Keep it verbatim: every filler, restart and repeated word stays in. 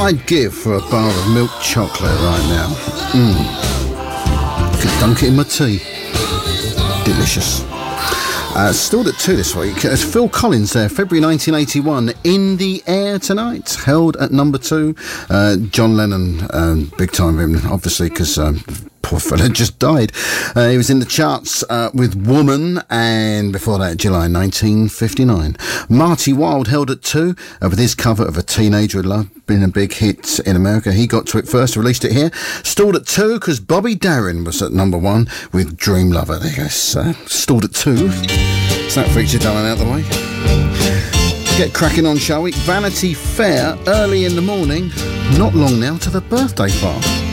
I'd give for a bar of milk chocolate right now. Mmm. Could dunk it in my tea. Delicious. Uh, stalled at two this week. It's Phil Collins there, February nineteen eighty-one, In the Air Tonight, held at number two. Uh, John Lennon, um, big time him, obviously, because um, poor fella just died. Uh, he was in the charts uh, with Woman, and before that, July nineteen fifty-nine. Marty Wilde held at two uh, with his cover of A Teenager in Love, been a big hit in America. He got to it first, released it here. Stalled at two because Bobby Darin was at number one with Dream Lover. There you go. Uh, stalled at two. So that feature done and out of the way. Get cracking on, shall we? Vanity Fair, early in the morning. Not long now to the birthday farm.